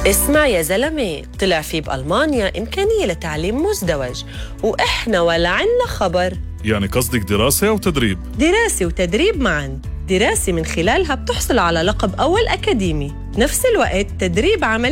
اسمع يا زلمة، طلع في بألمانيا إمكانية لتعليم مزدوج وإحنا ولا عنا خبر. يعني قصدك دراسة أو تدريب؟ دراسة وتدريب معاً. دراسة من خلالها بتحصل على لقب أول أكاديمي، نفس الوقت تدريب عملي